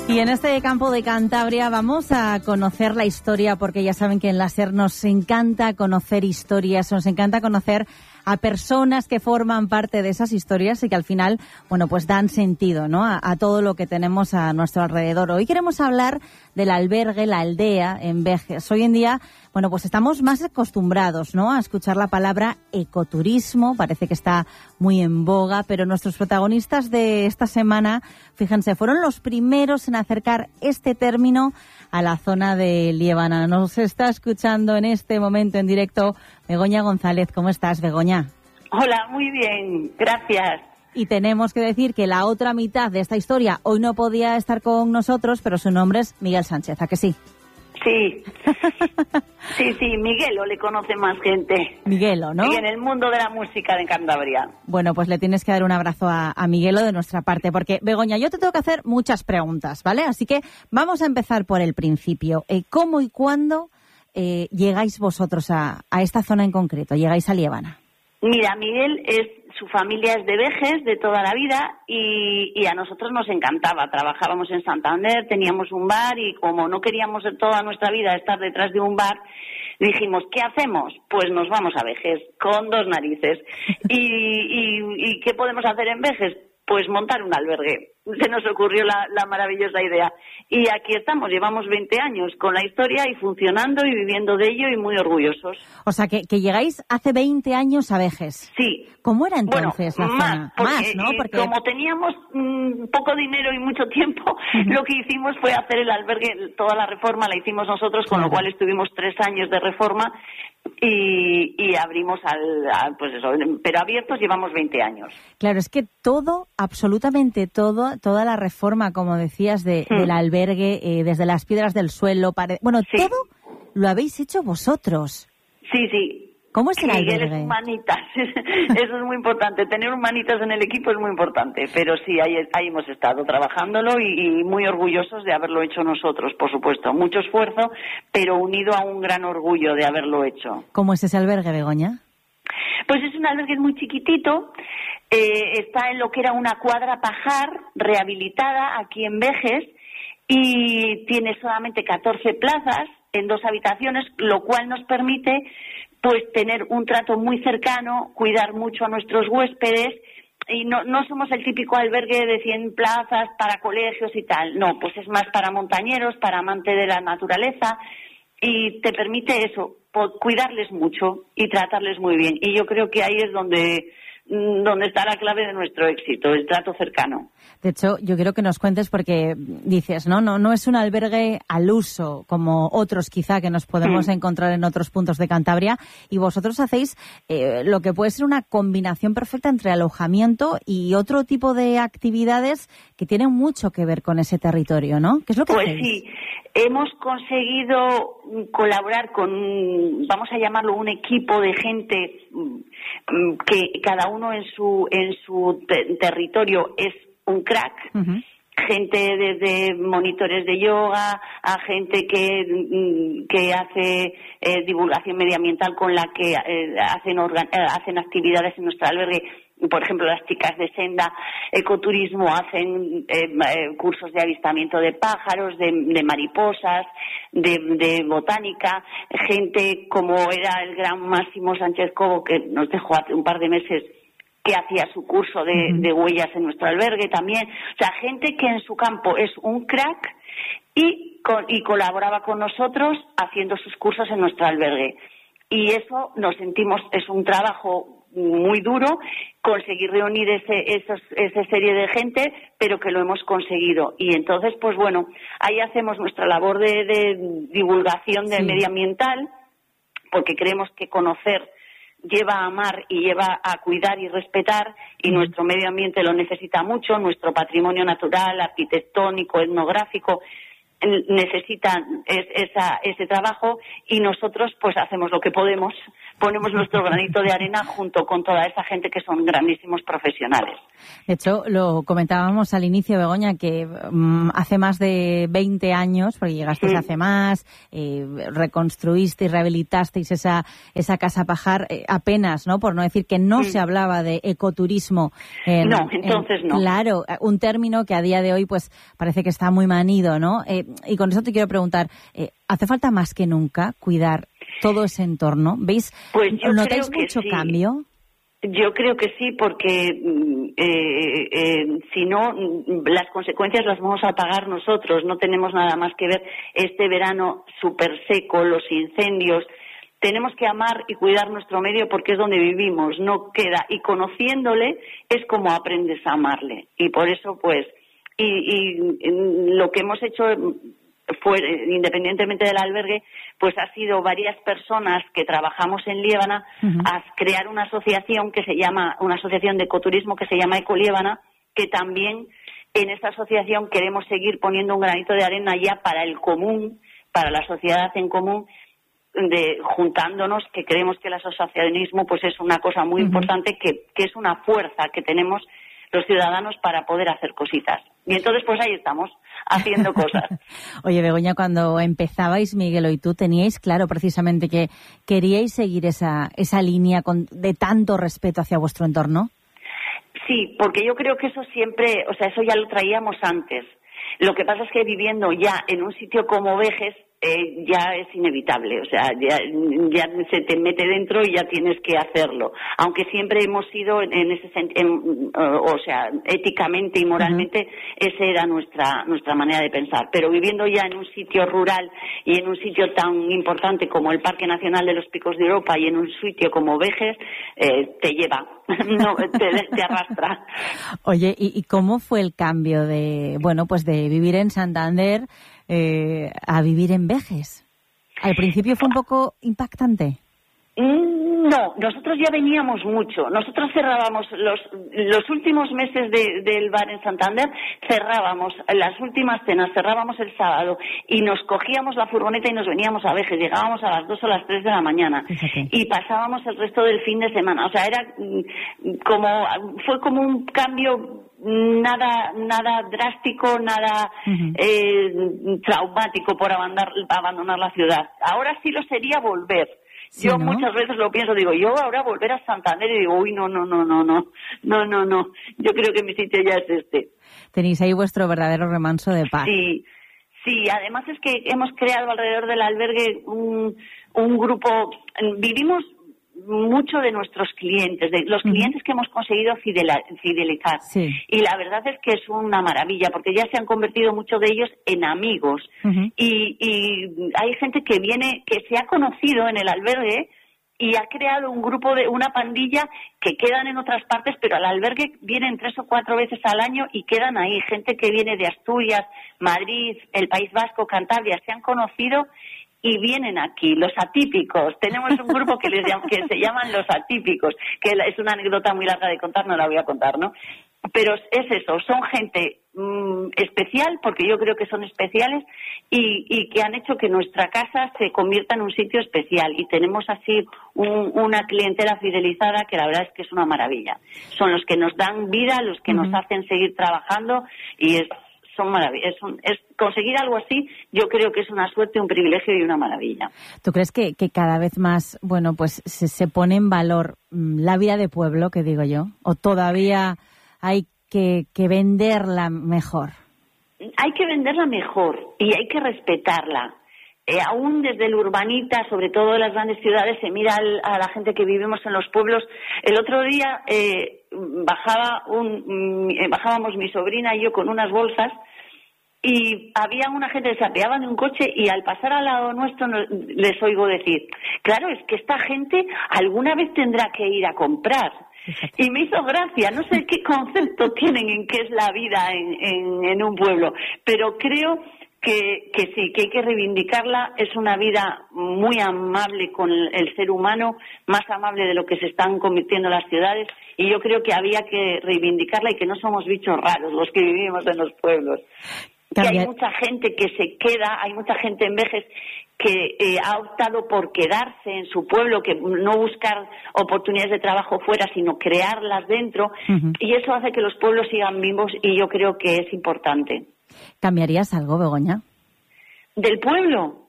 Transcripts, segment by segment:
Y en este campo de Cantabria vamos a conocer la historia, porque ya saben que en la SER nos encanta conocer historias, nos encanta conocer a personas que forman parte de esas historias y que al final, bueno, pues dan sentido, ¿no?, a todo lo que tenemos a nuestro alrededor. Hoy queremos hablar del albergue, la aldea en Vejes. Hoy en día, bueno, pues estamos más acostumbrados, ¿no?, a escuchar la palabra ecoturismo. Parece que está muy en boga, pero nuestros protagonistas de esta semana, fíjense, fueron los primeros en acercar este término a la zona de Liébana. Nos está escuchando en este momento en directo Begoña González. ¿Cómo estás, Begoña? Hola, muy bien, gracias. Y tenemos que decir que la otra mitad de esta historia hoy no podía estar con nosotros, pero su nombre es Miguel Sánchez, ¿a que sí? Sí, sí, Miguelo le conoce más gente. Miguelo, ¿no? Y en el mundo de la música de Cantabria. Bueno, pues le tienes que dar un abrazo a Miguelo de nuestra parte, porque, Begoña, yo te tengo que hacer muchas preguntas, ¿vale? Así que vamos a empezar por el principio. ¿Cómo y cuándo llegáis vosotros a esta zona en concreto? ¿Llegáis a Liébana? Mira, Miguel, su familia es de Vejes de toda la vida y a nosotros nos encantaba. Trabajábamos en Santander, teníamos un bar y como no queríamos toda nuestra vida estar detrás de un bar, dijimos, ¿qué hacemos? Pues nos vamos a Vejes, con dos narices. ¿Y qué podemos hacer en Vejes? Pues montar un albergue. Se nos ocurrió la maravillosa idea. Y aquí estamos, llevamos 20 años con la historia y funcionando y viviendo de ello y muy orgullosos. O sea, que llegáis hace 20 años a Vejes. Sí. ¿Cómo era entonces la zona? Más, ¿no? Porque como teníamos poco dinero y mucho tiempo, lo que hicimos fue hacer el albergue, toda la reforma la hicimos nosotros, con lo cual estuvimos 3 años de reforma y abrimos pues eso, pero abiertos llevamos 20 años. Claro, es que todo, absolutamente todo, toda la reforma, como decías, del albergue, desde las piedras del suelo, sí, todo lo habéis hecho vosotros. Sí. ¿Cómo es el albergue? Miguel es humanitas, eso es muy importante, tener humanitas en el equipo es muy importante, pero sí, ahí hemos estado trabajándolo y muy orgullosos de haberlo hecho nosotros, por supuesto, mucho esfuerzo, pero unido a un gran orgullo de haberlo hecho. ¿Cómo es ese albergue, Begoña? Pues es un albergue muy chiquitito, está en lo que era una cuadra pajar rehabilitada aquí en Vejes y tiene solamente 14 plazas en 2 habitaciones, lo cual nos permite pues tener un trato muy cercano, cuidar mucho a nuestros huéspedes y no somos el típico albergue de 100 plazas para colegios y tal, no, pues es más para montañeros, para amantes de la naturaleza y te permite eso, cuidarles mucho y tratarles muy bien y yo creo que ahí es donde está la clave de nuestro éxito, el trato cercano. De hecho, yo quiero que nos cuentes porque dices, no es un albergue al uso como otros quizá que nos podemos encontrar en otros puntos de Cantabria y vosotros hacéis lo que puede ser una combinación perfecta entre alojamiento y otro tipo de actividades que tienen mucho que ver con ese territorio, ¿no? ¿Qué es lo que hacéis? Pues sí, hemos conseguido colaborar con, vamos a llamarlo, un equipo de gente que cada uno en su territorio es un crack. Gente desde monitores de yoga a gente que hace divulgación medioambiental con la que hacen actividades en nuestro albergue. Por ejemplo, las chicas de Senda Ecoturismo hacen cursos de avistamiento de pájaros, de mariposas, de botánica. Gente como era el gran Máximo Sánchez Cobo, que nos dejó hace un par de meses, que hacía su curso de huellas en nuestro albergue también. O sea, gente que en su campo es un crack y colaboraba con nosotros haciendo sus cursos en nuestro albergue. Y eso nos sentimos, es un trabajo muy duro conseguir reunir esa serie de gente, pero que lo hemos conseguido. Y entonces, pues bueno, ahí hacemos nuestra labor de divulgación medioambiental, porque creemos que conocer lleva a amar y lleva a cuidar y respetar, y nuestro medio ambiente lo necesita mucho, nuestro patrimonio natural, arquitectónico, etnográfico, necesitan ese trabajo y nosotros pues hacemos lo que podemos ponemos nuestro granito de arena junto con toda esa gente que son grandísimos profesionales. De hecho, lo comentábamos al inicio, Begoña, que hace más de 20 años, porque llegasteis hace más, reconstruisteis, rehabilitasteis esa Casa Pajar, apenas, ¿no? Por no decir que no se hablaba de ecoturismo. No, entonces no. Claro, un término que a día de hoy pues parece que está muy manido, ¿no? Y con eso te quiero preguntar, ¿hace falta más que nunca cuidar todo ese entorno? ¿Veis? Pues yo ¿notáis creo mucho que sí. cambio? Yo creo que sí, porque si no, las consecuencias las vamos a pagar nosotros. No tenemos nada más que ver este verano súper seco, los incendios. Tenemos que amar y cuidar nuestro medio porque es donde vivimos, no queda. Y conociéndole es como aprendes a amarle. Y por eso, pues, y lo que hemos hecho fue, independientemente del albergue, pues ha sido varias personas que trabajamos en Liébana a crear una asociación que se llama, una asociación de ecoturismo que se llama Ecoliébana, que también en esta asociación queremos seguir poniendo un granito de arena ya para el común, para la sociedad en común, juntándonos, que creemos que el asociacionismo pues es una cosa muy importante, que es una fuerza que tenemos los ciudadanos para poder hacer cositas. Y entonces pues ahí estamos, haciendo cosas. Oye, Begoña, cuando empezabais, Miguel y tú, ¿teníais claro precisamente que queríais seguir esa línea de tanto respeto hacia vuestro entorno? Sí, porque yo creo que eso siempre, o sea, eso ya lo traíamos antes. Lo que pasa es que viviendo ya en un sitio como Vejes, ya es inevitable, o sea, ya se te mete dentro y ya tienes que hacerlo. Aunque siempre hemos sido en ese o sea, éticamente y moralmente, esa era nuestra manera de pensar. Pero viviendo ya en un sitio rural y en un sitio tan importante como el Parque Nacional de los Picos de Europa y en un sitio como Vejes, te lleva, no, te arrastra. Oye, ¿y cómo fue el cambio de vivir en Santander a vivir en Vejes? ¿Al principio fue un poco impactante? No, nosotros ya veníamos mucho. Nosotros cerrábamos los últimos meses del bar en Santander, cerrábamos las últimas cenas, cerrábamos el sábado y nos cogíamos la furgoneta y nos veníamos a Vejes. Llegábamos a las 2 o las 3 de la mañana. Fíjate. Y pasábamos el resto del fin de semana. O sea, fue como un cambio nada drástico, nada traumático por abandonar la ciudad. Ahora sí lo sería volver. Sí, yo muchas veces lo pienso, digo, yo ahora volver a Santander y digo, uy, no. Yo creo que mi sitio ya es este. Tenéis ahí vuestro verdadero remanso de paz. Sí, además es que hemos creado alrededor del albergue un grupo, vivimos mucho de nuestros clientes, de los clientes que hemos conseguido fidelizar. Sí. Y la verdad es que es una maravilla, porque ya se han convertido muchos de ellos en amigos. Y hay gente que viene, que se ha conocido en el albergue y ha creado un grupo una pandilla que quedan en otras partes, pero al albergue vienen 3 o 4 veces al año y quedan ahí. Gente que viene de Asturias, Madrid, el País Vasco, Cantabria, se han conocido y vienen aquí, los atípicos. Tenemos un grupo que se llaman los atípicos, que es una anécdota muy larga de contar, no la voy a contar, ¿no? Pero es eso, son gente especial, porque yo creo que son especiales, y que han hecho que nuestra casa se convierta en un sitio especial. Y tenemos así una clientela fidelizada que la verdad es que es una maravilla. Son los que nos dan vida, los que nos hacen seguir trabajando, y son maravillas. Es conseguir algo así, yo creo que es una suerte, un privilegio y una maravilla. ¿Tú crees que cada vez más, pues se pone en valor la vida de pueblo, que digo yo? ¿O todavía hay que venderla mejor? Hay que venderla mejor y hay que respetarla. Aún desde el urbanita, sobre todo en las grandes ciudades, se mira a la gente que vivimos en los pueblos. El otro día bajábamos mi sobrina y yo con unas bolsas y había una gente que se apeaban de un coche y al pasar al lado nuestro les oigo decir, claro, es que esta gente alguna vez tendrá que ir a comprar. Y me hizo gracia, no sé qué concepto tienen en qué es la vida en un pueblo, pero creo que sí, que hay que reivindicarla. Es una vida muy amable con el ser humano, más amable de lo que se están convirtiendo las ciudades, y yo creo que había que reivindicarla y que no somos bichos raros los que vivimos en los pueblos. que hay mucha gente que se queda, hay mucha gente en Vejes que ha optado por quedarse en su pueblo, que no buscar oportunidades de trabajo fuera, sino crearlas dentro, y eso hace que los pueblos sigan vivos, y yo creo que es importante. ¿Cambiarías algo, Begoña? ¿Del pueblo?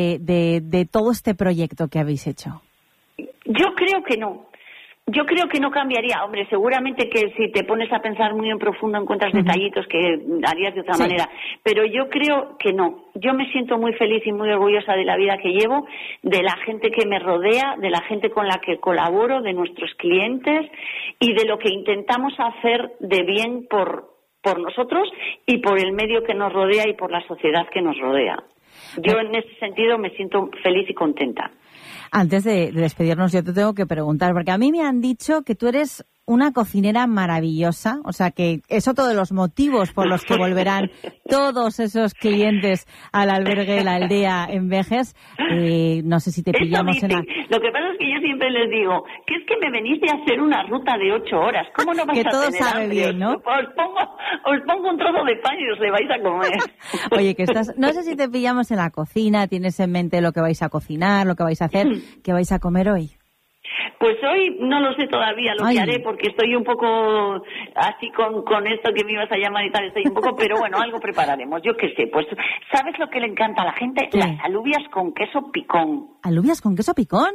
De todo este proyecto que habéis hecho. Yo creo que no. Yo creo que no cambiaría. Hombre, seguramente que si te pones a pensar muy en profundo encuentras detallitos que harías de otra manera. Pero yo creo que no. Yo me siento muy feliz y muy orgullosa de la vida que llevo, de la gente que me rodea, de la gente con la que colaboro, de nuestros clientes y de lo que intentamos hacer de bien por nosotros y por el medio que nos rodea y por la sociedad que nos rodea. Yo en ese sentido me siento feliz y contenta. Antes de despedirnos, yo te tengo que preguntar, porque a mí me han dicho que tú eres una cocinera maravillosa, o sea que es otro de los motivos por los que volverán todos esos clientes al albergue La Aldea en Vejes. No sé si te pillamos en la... Lo que pasa es que yo siempre les digo que es que me veniste a hacer una ruta de 8 horas. ¿Cómo no vais que a todo tener sabe hambre? bien, ¿no? Os pongo un trozo de pan y os le vais a comer. Oye, que estás... No sé si te pillamos en la cocina, tienes en mente lo que vais a cocinar, lo que vais a hacer, ¿qué vais a comer hoy? Pues hoy no lo sé todavía lo que haré, porque estoy un poco así con esto que me ibas a llamar y tal, estoy un poco, pero bueno, algo prepararemos, yo qué sé. Pues, ¿sabes lo que le encanta a la gente? ¿Qué? Las alubias con queso picón. ¿Alubias con queso picón?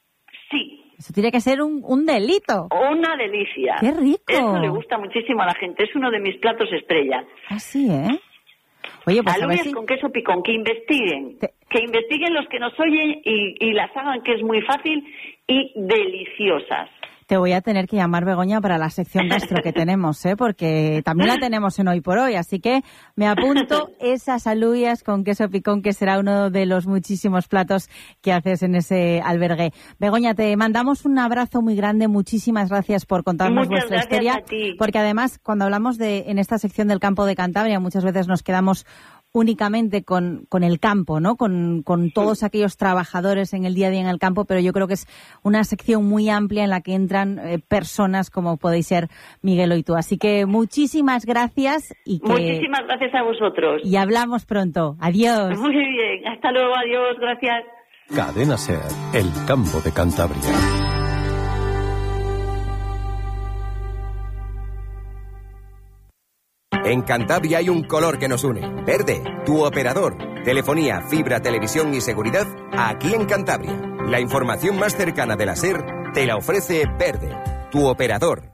Sí. Eso tiene que ser un delito. Una delicia. ¡Qué rico! Eso le gusta muchísimo a la gente, es uno de mis platos estrella. Así, ¿eh? Oye, pues alubias a ver si... con queso picón, que investiguen. Que investiguen los que nos oyen y las hagan, que es muy fácil y deliciosas. Te voy a tener que llamar, Begoña, para la sección gastro que tenemos, porque también la tenemos en Hoy por Hoy. Así que me apunto esas alubias con queso picón, que será uno de los muchísimos platos que haces en ese albergue. Begoña, te mandamos un abrazo muy grande. Muchísimas gracias por contarnos vuestra historia. A ti. Porque además, cuando hablamos en esta sección del campo de Cantabria, muchas veces nos quedamos únicamente con el campo, ¿no? Con todos aquellos trabajadores en el día a día en el campo, pero yo creo que es una sección muy amplia en la que entran personas como podéis ser Miguel y tú. Así que muchísimas gracias muchísimas gracias a vosotros. Y hablamos pronto. Adiós. Muy bien, hasta luego, adiós, gracias. Cadena SER, el campo de Cantabria. En Cantabria hay un color que nos une. Verde, tu operador. Telefonía, fibra, televisión y seguridad aquí en Cantabria. La información más cercana de la SER te la ofrece Verde, tu operador.